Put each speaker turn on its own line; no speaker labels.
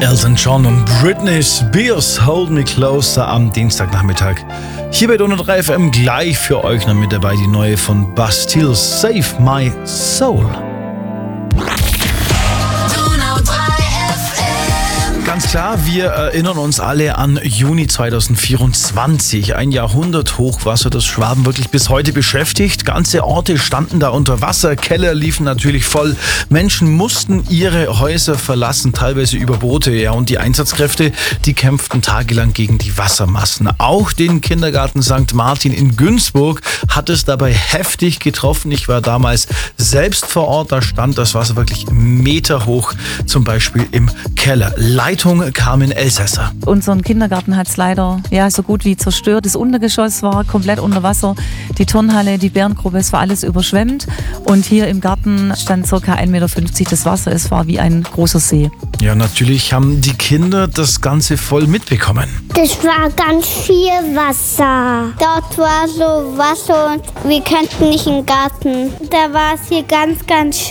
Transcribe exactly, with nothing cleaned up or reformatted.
Elton John und Britney Spears, Hold Me Closer am Dienstagnachmittag. Hier bei Donau drei F M gleich für euch noch mit dabei die neue von Bastille, Save My Soul. Ganz klar, wir erinnern uns alle an Juni zweitausendvierundzwanzig. Ein Jahrhundert Hochwasser, das Schwaben wirklich bis heute beschäftigt. Ganze Orte standen da unter Wasser, Keller liefen natürlich voll. Menschen mussten ihre Häuser verlassen, teilweise über Boote. Ja, und die Einsatzkräfte, die kämpften tagelang gegen die Wassermassen. Auch den Kindergarten Sankt Martin in Günzburg hat es dabei heftig getroffen. Ich war damals selbst vor Ort, da stand das Wasser wirklich meterhoch, zum Beispiel im Keller. Leitung Carmen Elsässer.
Unseren Kindergarten hat es leider ja, so gut wie zerstört. Das Untergeschoss war komplett unter Wasser. Die Turnhalle, die Bärengruppe, es war alles überschwemmt. Und hier im Garten stand ca. ein Meter fünfzig das Wasser. Es war wie ein großer See.
Ja, natürlich haben die Kinder das Ganze voll mitbekommen.
Das war ganz viel Wasser. Dort war so Wasser und wir könnten nicht im Garten. Da war es hier ganz, ganz